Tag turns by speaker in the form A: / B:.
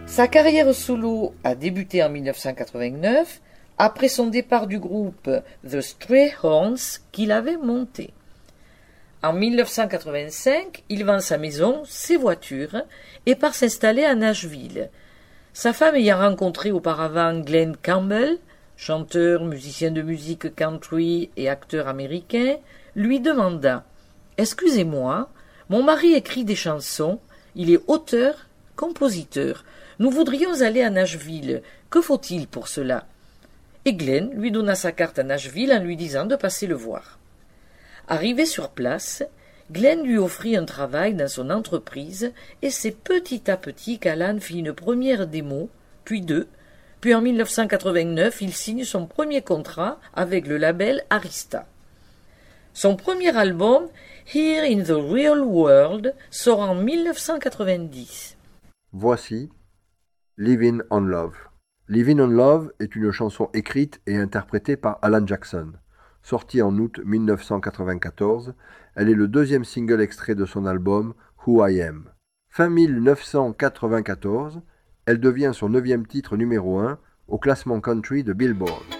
A: Sa carrière solo a débuté en 1989, après son départ du groupe The Strayhorns qu'il avait monté. En 1985, il vend sa maison, ses voitures, et part s'installer à Nashville. Sa femme ayant rencontré auparavant Glenn Campbell, chanteur, musicien de musique country et acteur américain, lui demanda « Excusez-moi, mon mari écrit des chansons, il est auteur, compositeur. Nous voudrions aller à Nashville. Que faut-il pour cela ?» Et Glenn lui donna sa carte à Nashville en lui disant de passer le voir. Arrivé sur place, Glenn lui offrit un travail dans son entreprise et c'est petit à petit qu'Alan fit une première démo, puis deux, puis en 1989 il signe son premier contrat avec le label Arista. Son premier album, Here in the Real World, sort en 1990.
B: Voici Livin' on Love. Livin' on Love est une chanson écrite et interprétée par Alan Jackson. Sortie en août 1994, elle est le deuxième single extrait de son album Who I Am. Fin 1994, elle devient son 9e titre numéro 1 au classement country de Billboard.